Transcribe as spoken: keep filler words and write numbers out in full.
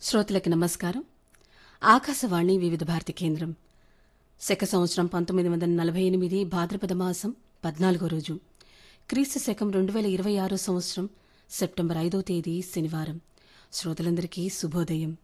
శ్రోతలకి నమస్కారం. ఆకాశవాణి వివిధ భారతి కేంద్రం. శక సంవత్సరం పంతొమ్మిది వందల నలభై ఎనిమిది భాద్రపద మాసం పద్నాలుగో రోజు, క్రీస్తు శకం రెండు వేల ఇరవై ఆరో సంవత్సరం సెప్టెంబర్ ఐదో తేదీ శనివారం. శ్రోతలందరికీ శుభోదయం.